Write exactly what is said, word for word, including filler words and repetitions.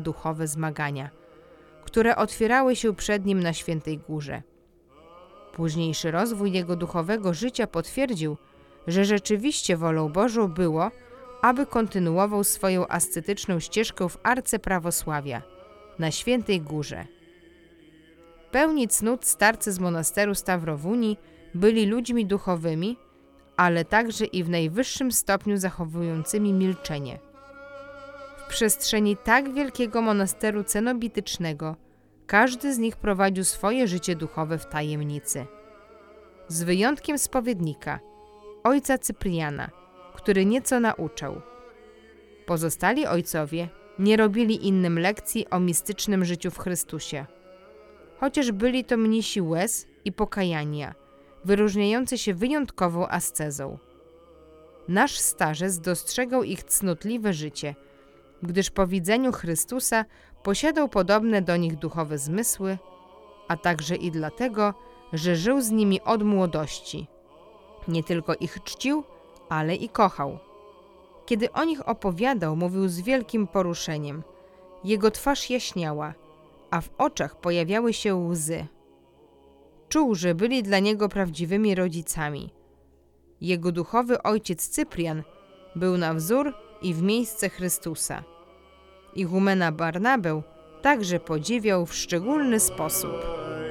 duchowe zmagania, które otwierały się przed nim na Świętej Górze. Późniejszy rozwój jego duchowego życia potwierdził, że rzeczywiście wolą Bożą było, aby kontynuował swoją ascetyczną ścieżkę w arce prawosławia, na Świętej Górze. Pełni cnót starcy z monasteru Stawrowuni byli ludźmi duchowymi, ale także i w najwyższym stopniu zachowującymi milczenie. W przestrzeni tak wielkiego monasteru cenobitycznego każdy z nich prowadził swoje życie duchowe w tajemnicy. Z wyjątkiem spowiednika, ojca Cypriana, który nieco nauczał. Pozostali ojcowie nie robili innym lekcji o mistycznym życiu w Chrystusie. Chociaż byli to mnisi łez i pokajania, wyróżniający się wyjątkową ascezą. Nasz starzec dostrzegał ich cnotliwe życie, gdyż po widzeniu Chrystusa posiadał podobne do nich duchowe zmysły, a także i dlatego, że żył z nimi od młodości. Nie tylko ich czcił, ale i kochał. Kiedy o nich opowiadał, mówił z wielkim poruszeniem. Jego twarz jaśniała, a w oczach pojawiały się łzy. Czuł, że byli dla niego prawdziwymi rodzicami. Jego duchowy ojciec Cyprian był na wzór i w miejsce Chrystusa. Igumena Barnabę także podziwiał w szczególny sposób.